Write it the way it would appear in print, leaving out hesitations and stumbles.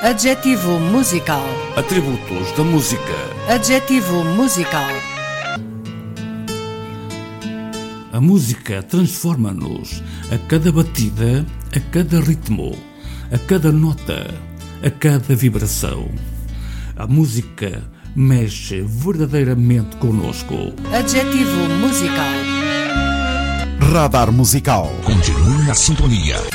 Adjetivo musical. Atributos da música. Adjetivo musical. A música transforma-nos a cada batida, a cada ritmo, a cada nota, a cada vibração. A música mexe verdadeiramente conosco. Adjetivo musical. Radar Musical. Continue na sintonia.